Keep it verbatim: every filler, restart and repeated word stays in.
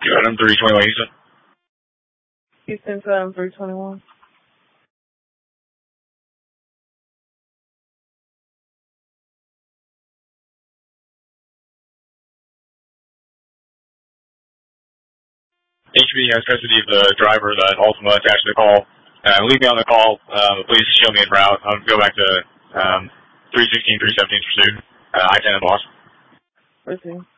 Got him three twenty-one Houston. Houston seven three twenty-one. H B has custody of the driver that Ultima attached to the call. Uh, leave me on the call. Uh, please show me en route. I'll go back to um, three sixteen, three seventeen pursuit. Uh, I ten and Boston. Proceed.